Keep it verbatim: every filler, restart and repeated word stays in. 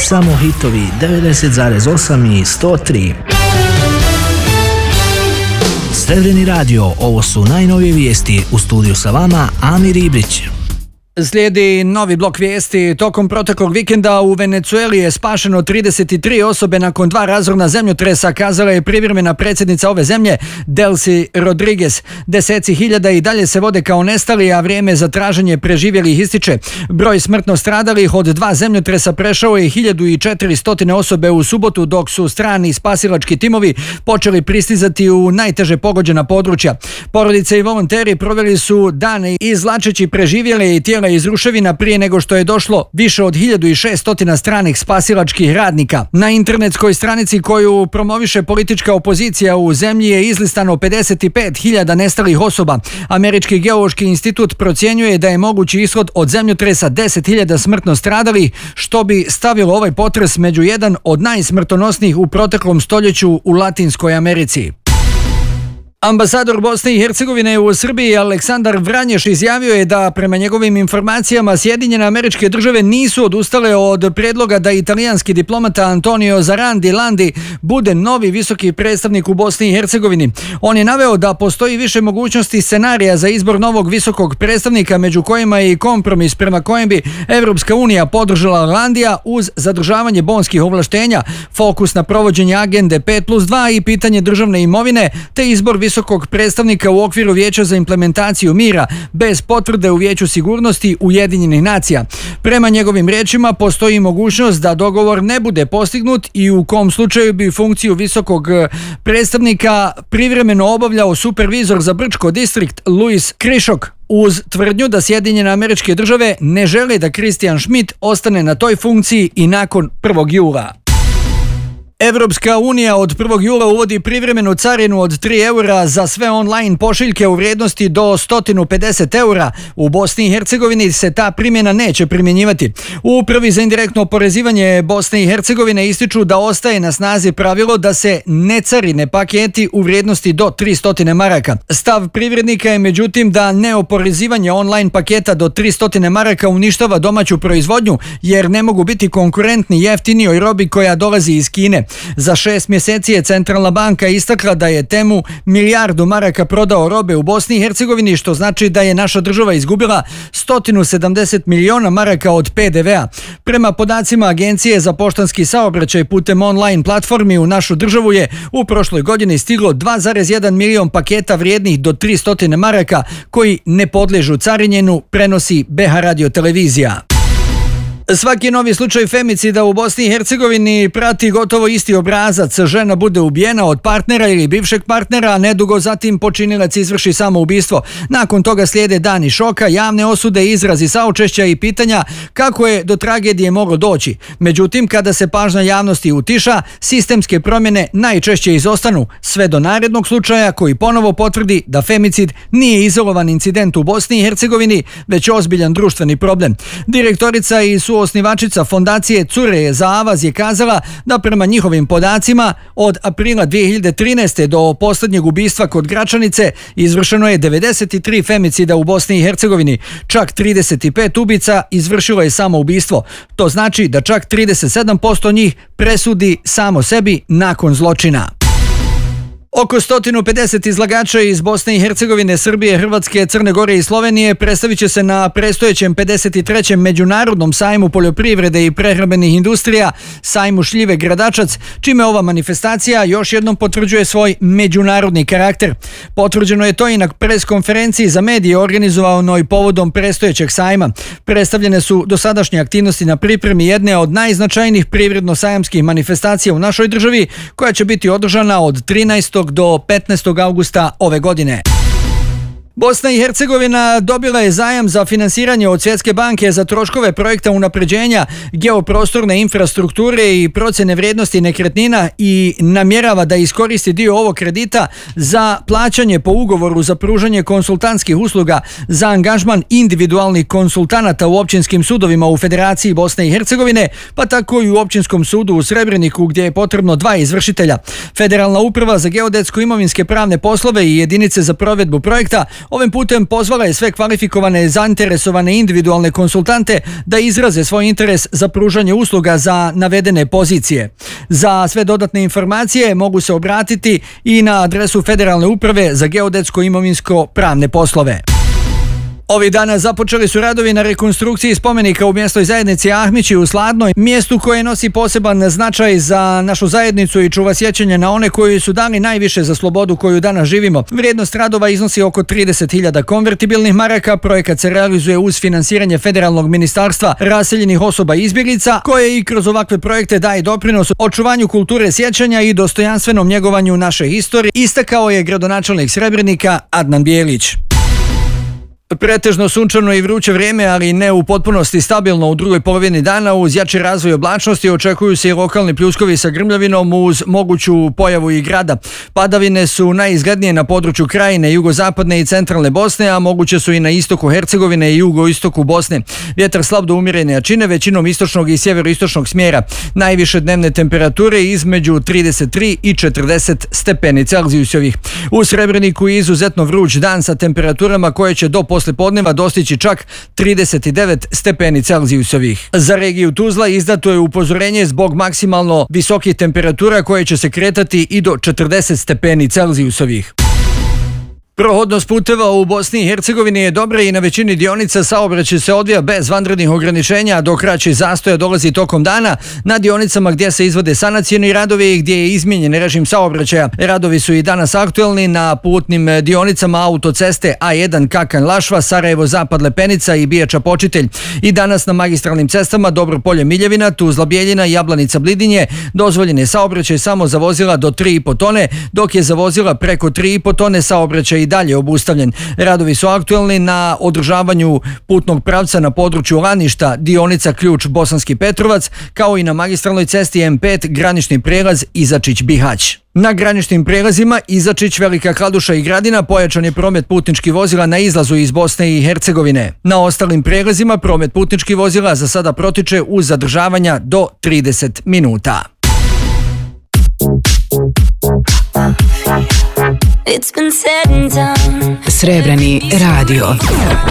Samo hitovi devedeset zarez osam i sto tri. Srebreni radio, ovo su najnovije vijesti. U studiju sa vama Amir Ibrić. Slijedi novi blok vijesti. Tokom proteklog vikenda u Venecueli je spašeno trideset tri osobe nakon dva razorna zemljotresa, kazala je privremena predsjednica ove zemlje Delcy Rodriguez. Deseci hiljada i dalje se vode kao nestali, a vrijeme za traženje preživjelih ističe. Broj smrtno stradalih od dva zemljotresa prešao je hiljadu četiristo osobe u subotu, dok su strani spasilački timovi počeli pristizati u najteže pogođena područja. Porodice i volonteri proveli su dane izvlačeći preživjele i tijela iz ruševina prije nego što je došlo više od hiljadu šesto stranih spasilačkih radnika. Na internetskoj stranici koju promoviše politička opozicija u zemlji je izlistano pedeset pet hiljada nestalih osoba. Američki geološki institut procjenjuje da je mogući ishod od zemljotresa deset hiljada smrtno stradalih, što bi stavilo ovaj potres među jedan od najsmrtonosnijih u proteklom stoljeću u Latinskoj Americi. Ambasador Bosne i Hercegovine u Srbiji Aleksandar Vranješ izjavio je da prema njegovim informacijama Sjedinjene Američke Države nisu odustale od prijedloga da italijanski diplomata Antonio Zarandi Landi bude novi visoki predstavnik u Bosni i Hercegovini. On je naveo da postoji više mogućnosti scenarija za izbor novog visokog predstavnika, među kojima je i kompromis prema kojem bi Evropska unija podržala Landija uz zadržavanje bonskih ovlaštenja, fokus na provođenje agende pet plus dva i pitanje državne imovine, te izbor visokog predstavnika u okviru Vijeća za implementaciju mira bez potvrde u Vijeću sigurnosti Ujedinjenih nacija. Prema njegovim riječima postoji mogućnost da dogovor ne bude postignut i u kom slučaju bi funkciju visokog predstavnika privremeno obavljao supervizor za Brčko distrikt Luis Krišok, uz tvrdnju da Sjedinjene Američke Države ne žele da Christian Schmidt ostane na toj funkciji i nakon prvog jula. Evropska unija od prvog jula uvodi privremenu carinu od tri eura za sve online pošiljke u vrijednosti do sto pedeset eura. U Bosni i Hercegovini se ta primjena neće primjenjivati. U Upravi za indirektno oporezivanje Bosne i Hercegovine ističu da ostaje na snazi pravilo da se ne carine paketi u vrijednosti do tristo maraka. Stav privrednika je međutim da neoporezivanje online paketa do tristo maraka uništava domaću proizvodnju, jer ne mogu biti konkurentni jeftinijoj robi koja dolazi iz Kine. Za šest mjeseci je Centralna banka istakla da je temu milijardu maraka prodao robe u Bosni i Hercegovini, što znači da je naša država izgubila sto sedamdeset miliona maraka od pe de vea. Prema podacima Agencije za poštanski saobraćaj putem online platformi u našu državu je u prošloj godini stiglo dva zarez jedan milion paketa vrijednih do tristo maraka koji ne podliježu carinjenju, prenosi be ha radio televizija. Svaki novi slučaj femicida u Bosni i Hercegovini prati gotovo isti obrazac. Žena bude ubijena od partnera ili bivšeg partnera, a nedugo zatim počinilac izvrši samoubistvo. Nakon toga slijede dani šoka, javne osude, izrazi saučešća i pitanja kako je do tragedije moglo doći. Međutim, kada se pažnja javnosti utiša, sistemske promjene najčešće izostanu, sve do narednog slučaja koji ponovo potvrdi da femicid nije izolovan incident u Bosni i Hercegovini, već ozbiljan društveni problem. Direktorica i su osnivačica fondacije Cure za avaz je kazala da prema njihovim podacima od aprila dvije hiljade trinaeste do posljednjeg ubistva kod Gračanice izvršeno je devedeset tri femicida u Bosni i Hercegovini. Čak trideset pet ubica izvršilo je samoubistvo. To znači da čak trideset sedam posto njih presudi samo sebi nakon zločina. Oko sto pedeset izlagača iz Bosne i Hercegovine, Srbije, Hrvatske, Crne Gore i Slovenije predstavit će se na predstojećem pedeset trećem Međunarodnom sajmu poljoprivrede i prehrambenih industrija, sajmu šljive Gradačac, čime ova manifestacija još jednom potvrđuje svoj međunarodni karakter. Potvrđeno je to i na preskonferenciji za medije organizovanoj povodom predstojećeg sajma. Predstavljene su dosadašnje aktivnosti na pripremi jedne od najznačajnijih privredno-sajamskih manifestacija u našoj državi, koja će biti održana od trinaestog do petnaestog augusta ove godine. Bosna i Hercegovina dobila je zajam za finansiranje od Svjetske banke za troškove projekta unapređenja geoprostorne infrastrukture i procjene vrijednosti nekretnina i namjerava da iskoristi dio ovog kredita za plaćanje po ugovoru za pružanje konsultantskih usluga za angažman individualnih konsultanata u općinskim sudovima u Federaciji Bosne i Hercegovine, pa tako i u općinskom sudu u Srebreniku gdje je potrebno dva izvršitelja. Federalna uprava za geodetsko-imovinske pravne poslove i jedinice za provedbu projekta Ovim putem pozvala je sve kvalifikovane zainteresovane individualne konsultante da izraze svoj interes za pružanje usluga za navedene pozicije. Za sve dodatne informacije mogu se obratiti i na adresu Federalne uprave za geodetsko-imovinsko pravne poslove. Ovih dana započeli su radovi na rekonstrukciji spomenika u mjesnoj zajednici Ahmići u Sladnoj, mjestu koje nosi poseban značaj za našu zajednicu i čuva sjećanje na one koji su dali najviše za slobodu koju danas živimo. Vrijednost radova iznosi oko trideset hiljada konvertibilnih maraka. Projekat se realizuje uz finansiranje Federalnog ministarstva raseljenih osoba i izbjeglica, koje i kroz ovakve projekte daje doprinos očuvanju kulture sjećanja i dostojanstvenom njegovanju naše historije, istakao je gradonačelnik Srebrenika Adnan Bijelić. Pretežno sunčano i vruće vrijeme, ali ne u potpunosti stabilno u drugoj polovini dana. Uz jači razvoj oblačnosti očekuju se i lokalni pljuskovi sa grmljavinom uz moguću pojavu i grada. Padavine su najizglednije na području Krajine, jugozapadne i centralne Bosne, a moguće su i na istoku Hercegovine i jugoistoku Bosne. Vjetar slab do umjerene jačine, većinom istočnog i sjeveroistočnog smjera. Najviše dnevne temperature između trideset tri i četrdeset stepeni Celzijusovih. U Srebreniku je izuzetno vruć dan sa temperaturama koje će do posle podneva dostići čak trideset devet stepeni Celzijusovih. Za regiju Tuzla izdato je upozorenje zbog maksimalno visokih temperatura koje će se kretati i do četrdeset stepeni Celzijusovih. Prohodnost puteva u Bosni i Hercegovini je dobra i na većini dionica saobraćaj se odvija bez vanrednih ograničenja, dok kraći zastoja dolazi tokom dana na dionicama gdje se izvode sanacijeni radovi i gdje je izmijenjen režim saobraćaja. Radovi su i danas aktuelni na putnim dionicama autoceste A jedan Kakan-Lašva, Sarajevo-Zapad Lepenica i Bijača-Počitelj. I danas na magistralnim cestama Dobro-Polje-Miljevina, Tuzla-Bjeljina i Jablanica-Blidinje dozvoljen je saobraćaj samo za vozila do tri i po tone, dok je za vozila preko tri i po tone saobraćaj i dalje obustavljen. Radovi su aktuelni na održavanju putnog pravca na području Laništa, dionica Ključ Bosanski Petrovac, kao i na magistralnoj cesti M pet granični prijelaz Izačić-Bihać. Na graničnim prijelazima Izačić, Velika Kladuša i Gradina pojačan je promet putničkih vozila na izlazu iz Bosne i Hercegovine. Na ostalim prijelazima promet putničkih vozila za sada protiče uz zadržavanja do trideset minuta. It's been said and done. Srebreni radio.